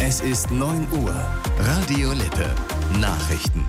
Es ist 9 Uhr. Radio Lippe. Nachrichten.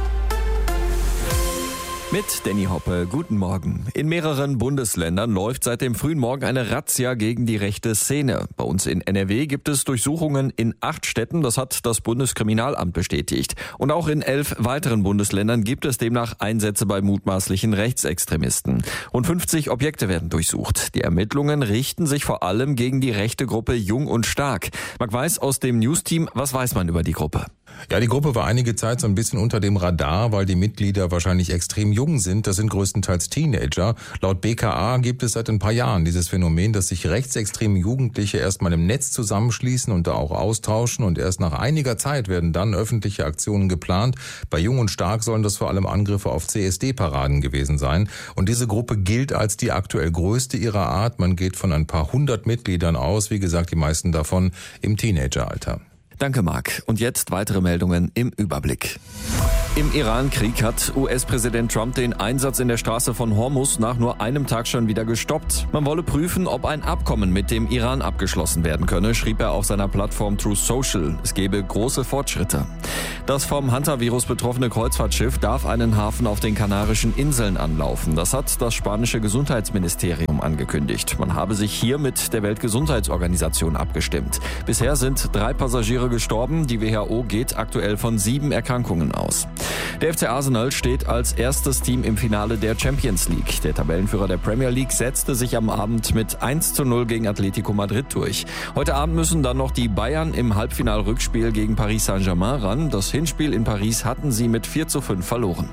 Mit Danny Hoppe, guten Morgen. In mehreren Bundesländern läuft seit dem frühen Morgen eine Razzia gegen die rechte Szene. Bei uns in NRW gibt es Durchsuchungen in 8 Städten, das hat das Bundeskriminalamt bestätigt. Und auch in 11 weiteren Bundesländern gibt es demnach Einsätze bei mutmaßlichen Rechtsextremisten. Rund 50 Objekte werden durchsucht. Die Ermittlungen richten sich vor allem gegen die rechte Gruppe Jung und Stark. Marc Weiß aus dem News-Team, was weiß man über die Gruppe? Ja, die Gruppe war einige Zeit so ein bisschen unter dem Radar, weil die Mitglieder wahrscheinlich extrem jung sind. Das sind größtenteils Teenager. Laut BKA gibt es seit ein paar Jahren dieses Phänomen, dass sich rechtsextreme Jugendliche erstmal im Netz zusammenschließen und da auch austauschen. Und erst nach einiger Zeit werden dann öffentliche Aktionen geplant. Bei Jung und Stark sollen das vor allem Angriffe auf CSD-Paraden gewesen sein. Und diese Gruppe gilt als die aktuell größte ihrer Art. Man geht von ein paar 100 Mitgliedern aus. Wie gesagt, die meisten davon im Teenageralter. Danke, Marc. Und jetzt weitere Meldungen im Überblick. Im Iran-Krieg hat US-Präsident Trump den Einsatz in der Straße von Hormuz nach nur einem Tag schon wieder gestoppt. Man wolle prüfen, ob ein Abkommen mit dem Iran abgeschlossen werden könne, schrieb er auf seiner Plattform Truth Social. Es gebe große Fortschritte. Das vom Hantavirus betroffene Kreuzfahrtschiff darf einen Hafen auf den Kanarischen Inseln anlaufen. Das hat das spanische Gesundheitsministerium angekündigt. Man habe sich hier mit der Weltgesundheitsorganisation abgestimmt. Bisher sind 3 Passagiere gestorben. Die WHO geht aktuell von 7 Erkrankungen aus. Der FC Arsenal steht als erstes Team im Finale der Champions League. Der Tabellenführer der Premier League setzte sich am Abend mit 1:0 gegen Atletico Madrid durch. Heute Abend müssen dann noch die Bayern im Halbfinal-Rückspiel gegen Paris Saint-Germain ran. Das Hinspiel in Paris hatten sie mit 4:5 verloren.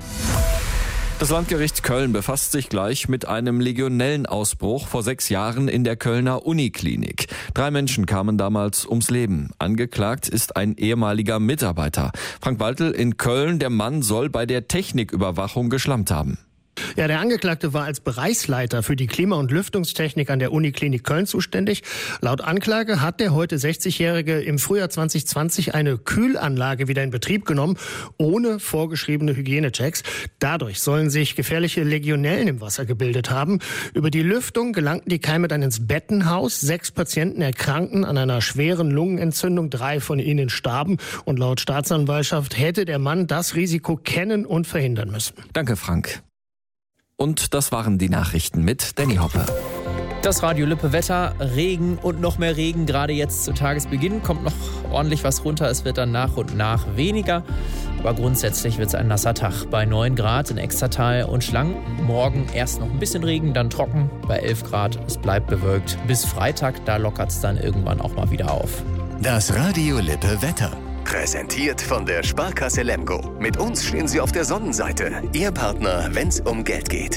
Das Landgericht Köln befasst sich gleich mit einem Legionellenausbruch vor 6 Jahren in der Kölner Uniklinik. 3 Menschen kamen damals ums Leben. Angeklagt ist ein ehemaliger Mitarbeiter. Frank Baltel in Köln, der Mann soll bei der Techniküberwachung geschlampt haben. Ja, der Angeklagte war als Bereichsleiter für die Klima- und Lüftungstechnik an der Uniklinik Köln zuständig. Laut Anklage hat der heute 60-Jährige im Frühjahr 2020 eine Kühlanlage wieder in Betrieb genommen, ohne vorgeschriebene Hygienechecks. Dadurch sollen sich gefährliche Legionellen im Wasser gebildet haben. Über die Lüftung gelangten die Keime dann ins Bettenhaus. 6 Patienten erkrankten an einer schweren Lungenentzündung, 3 von ihnen starben. Und laut Staatsanwaltschaft hätte der Mann das Risiko kennen und verhindern müssen. Danke, Frank. Und das waren die Nachrichten mit Danny Hoppe. Das Radio Lippe Wetter, Regen und noch mehr Regen. Gerade jetzt zu Tagesbeginn kommt noch ordentlich was runter. Es wird dann nach und nach weniger. Aber grundsätzlich wird es ein nasser Tag. Bei 9 Grad in Extertal und Schlangen. Morgen erst noch ein bisschen Regen, dann trocken. Bei 11 Grad, es bleibt bewölkt. Bis Freitag, da lockert es dann irgendwann auch mal wieder auf. Das Radio Lippe Wetter. Präsentiert von der Sparkasse Lemgo. Mit uns stehen Sie auf der Sonnenseite. Ihr Partner, wenn's um Geld geht.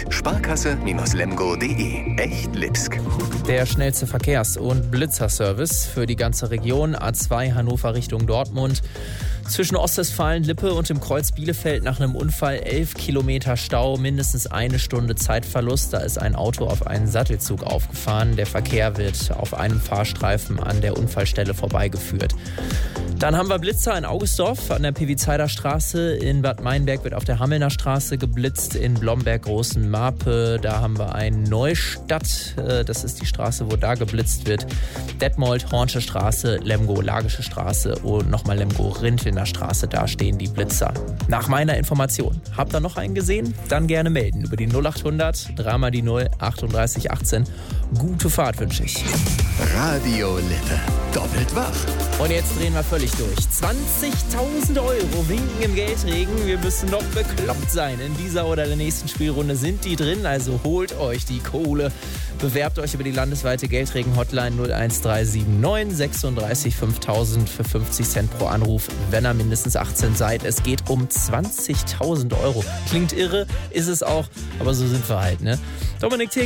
Sparkasse-lemgo.de. Echt Lipsk. Der schnellste Verkehrs- und Blitzerservice für die ganze Region. A2 Hannover Richtung Dortmund. Zwischen Ostwestfalen, Lippe und dem Kreuz Bielefeld nach einem Unfall 11 Kilometer Stau, mindestens 1 Stunde Zeitverlust. Da ist ein Auto auf einen Sattelzug aufgefahren. Der Verkehr wird auf einem Fahrstreifen an der Unfallstelle vorbeigeführt. Dann haben wir Blitzer in Augustdorf an der Piwizeider Straße. In Bad Meinberg wird auf der Hamelner Straße geblitzt. In Blomberg Großen Marpe, da haben wir ein Neustadt. Das ist die Straße, wo da geblitzt wird. Detmold, Hornsche Straße, Lemgo, Lagische Straße und nochmal Lemgo, Rindliner Straße. Da stehen die Blitzer. Nach meiner Information. Habt ihr noch einen gesehen? Dann gerne melden über die 0800 3 mal die 0 38 18. Gute Fahrt wünsche ich. Radio Lippe. Doppelt wach. Und jetzt drehen wir völlig durch. 20.000 Euro winken im Geldregen. Wir müssen noch bekloppt sein. In dieser oder der nächsten Spielrunde sind die drin. Also holt euch die Kohle. Bewerbt euch über die landesweite Geldregen-Hotline 01379 36 5000 für 50 Cent pro Anruf, wenn ihr mindestens 18 seid. Es geht um 20.000 Euro. Klingt irre, ist es auch, aber so sind wir halt, ne? Dominik Thegen.